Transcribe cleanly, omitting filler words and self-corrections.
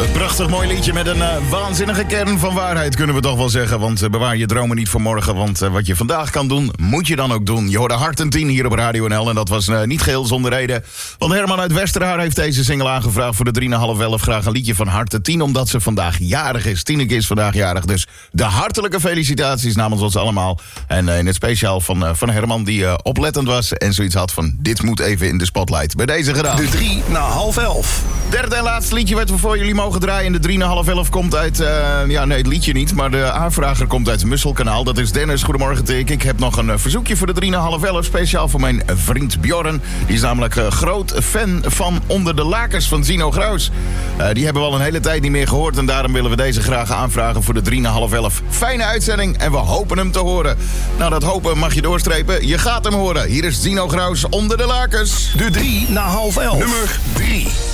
Een prachtig mooi liedje met een waanzinnige kern van waarheid, kunnen we toch wel zeggen. Want bewaar je dromen niet voor morgen, want wat je vandaag kan doen, moet je dan ook doen. Je hoorde Hart en 10 hier op Radio NL en dat was niet geheel zonder reden. Want Herman uit Westerhaar heeft deze single aangevraagd voor de 3,5 graag een liedje van Hart en 10, omdat ze vandaag jarig is. Tineke is vandaag jarig, dus de hartelijke felicitaties namens ons allemaal. En in het speciaal van Herman, die oplettend was en zoiets had van, dit moet even in de spotlight. Bij deze gedaan. De 3:30. Derde en laatste liedje wat we voor jullie mogen draaien. De 3:30 komt uit... het liedje niet, maar de aanvrager komt uit het Musselkanaal. Dat is Dennis. Goedemorgen, Tik. Ik heb nog een verzoekje voor de 3:30. Speciaal voor mijn vriend Bjorn. Die is namelijk groot fan van Onder de Lakens van Zino Graus. Die hebben we al een hele tijd niet meer gehoord. En daarom willen we deze graag aanvragen voor de 3:30. Fijne uitzending en we hopen hem te horen. Nou, dat hopen mag je doorstrepen. Je gaat hem horen. Hier is Zino Graus Onder de Lakens. De 3:30. Nummer 3.